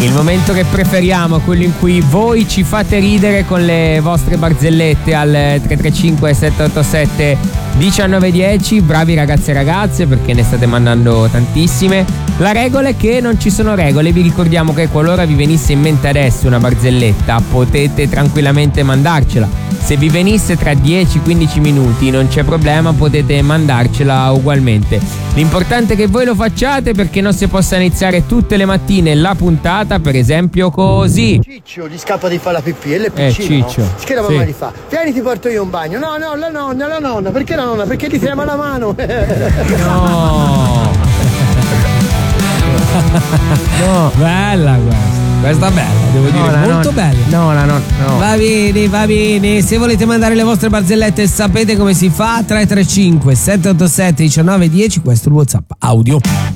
Il momento che preferiamo, quello in cui voi ci fate ridere con le vostre barzellette al 335 787 1910. Bravi ragazzi e ragazze, perché ne state mandando tantissime. La regola è che non ci sono regole. Vi ricordiamo che qualora vi venisse in mente adesso una barzelletta, potete tranquillamente mandarcela. Se vi venisse tra 10-15 minuti non c'è problema, potete mandarcela ugualmente. L'importante è che voi lo facciate, perché non si possa iniziare tutte le mattine la puntata, per esempio così. Ciccio gli scappa di fare la pipì e le piccino. Ciccio. Che la mamma gli fa? Vieni, ti porto io un bagno. No, la nonna. Perché la nonna? Perché ti trema la mano. No. No. Bella questa bella, devo dire, molto bella. No. Va bene, se volete mandare le vostre barzellette sapete come si fa. 335 787 1910, questo è il WhatsApp audio.